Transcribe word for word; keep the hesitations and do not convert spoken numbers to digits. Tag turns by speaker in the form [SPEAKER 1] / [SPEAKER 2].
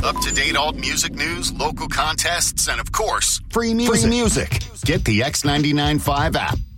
[SPEAKER 1] Up-to-date alt music news, local contests, and of course, free music.
[SPEAKER 2] Free music.
[SPEAKER 1] Get the X ninety-nine point five app